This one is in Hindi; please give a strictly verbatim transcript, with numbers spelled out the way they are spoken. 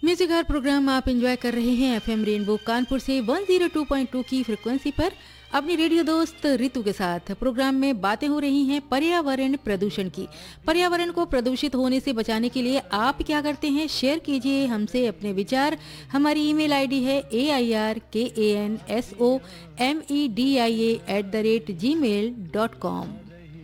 म्यूजिक हर प्रोग्राम आप एंजॉय कर रहे हैं एफएम रेनबो कानपुर से एक सौ दो पॉइंट दो की फ्रिक्वेंसी पर अपनी रेडियो दोस्त रितु के साथ। प्रोग्राम में बातें हो रही हैं पर्यावरण प्रदूषण की। पर्यावरण को प्रदूषित होने से बचाने के लिए आप क्या करते हैं, शेयर कीजिए हमसे अपने विचार। हमारी ईमेल आईडी है ए आई आर के A N S O M E D I A at the rate ji mail dot com.